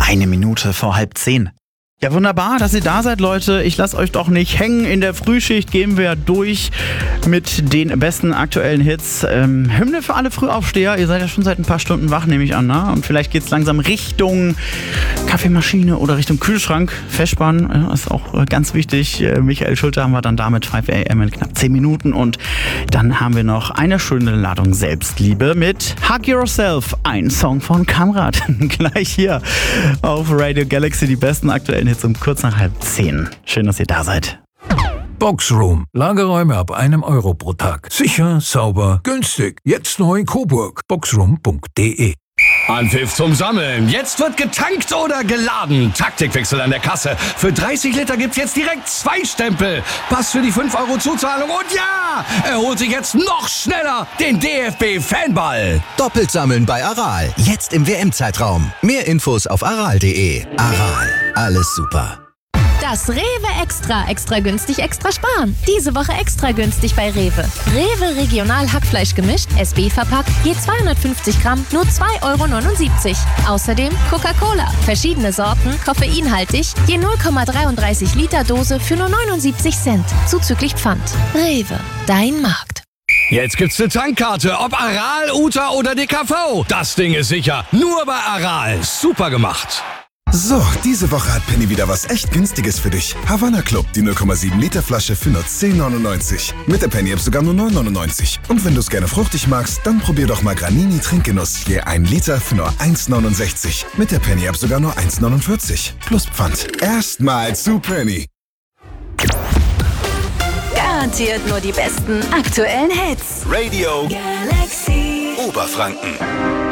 1 Minute vor 9:30. Ja, wunderbar, dass ihr da seid, Leute. Ich lasse euch doch nicht hängen. In der Frühschicht gehen wir durch mit den besten aktuellen Hits. Hymne für alle Frühaufsteher. Ihr seid ja schon seit ein paar Stunden wach, nehme ich an, ne? Und vielleicht geht's langsam Richtung Kaffeemaschine oder Richtung Kühlschrank. Festsparen ist auch ganz wichtig. Michael Schulte haben wir dann damit 5 AM in knapp 10 Minuten. Und dann haben wir noch eine schöne Ladung Selbstliebe mit Hug Yourself. Ein Song von Kamrat. Gleich hier auf Radio Galaxy, die besten aktuellen Hits um kurz nach 9:30. Schön, dass ihr da seid. Boxroom. Lagerräume ab €1 pro Tag. Sicher, sauber, günstig. Jetzt neu in Coburg. Boxroom.de. Anpfiff zum Sammeln. Jetzt wird getankt oder geladen. Taktikwechsel an der Kasse. Für 30 Liter gibt's jetzt direkt 2 Stempel. Pass für die €5 Zuzahlung. Und ja, er holt sich jetzt noch schneller den DFB-Fanball. Doppelt sammeln bei Aral. Jetzt im WM-Zeitraum. Mehr Infos auf aral.de. Aral. Alles super. Das Rewe Extra günstig, extra sparen. Diese Woche extra günstig bei Rewe. Rewe Regional Hackfleisch gemischt, SB verpackt, je 250 Gramm, nur €2,79. Außerdem Coca-Cola, verschiedene Sorten, koffeinhaltig, je 0,33 Liter Dose für nur 79 Cent. Zuzüglich Pfand. Rewe, dein Markt. Jetzt gibt's eine Tankkarte, ob Aral, Uta oder DKV. Das Ding ist sicher. Nur bei Aral. Super gemacht. So, diese Woche hat Penny wieder was echt Günstiges für dich. Havanna Club, die 0,7 Liter Flasche für nur 10,99. Mit der Penny-App sogar nur 9,99. Und wenn du es gerne fruchtig magst, dann probier doch mal Granini Trinkgenuss. Je 1 Liter für nur 1,69. Mit der Penny-App sogar nur 1,49. Plus Pfand. Erstmal zu Penny. Garantiert nur die besten aktuellen Hits. Radio Galaxy. Oberfranken.